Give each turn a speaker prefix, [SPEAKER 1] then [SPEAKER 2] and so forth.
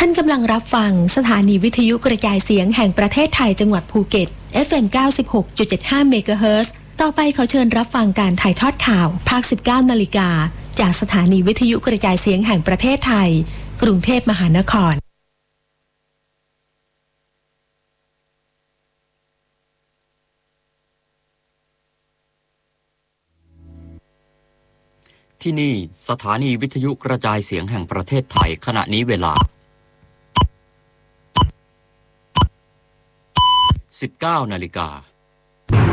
[SPEAKER 1] านกำลังรับฟังสถานีวิทยุกระจายเสียงแห่งประเทศไทยจังหวัดภูเก็ต FM 96.75 เมกะเฮิรตซ์ต่อไปขอเชิญรับฟังการถ่ายทอดข่าวภาค 19 นาฬิกาจากสถานีวิทยุกระจายเสียงแห่งประเทศไทยกรุงเทพมหานคร
[SPEAKER 2] ที่นี่สถานีวิทยุกระจายเสียงแห่งประเทศไทยขณะนี้เวลา 19 นาฬิกา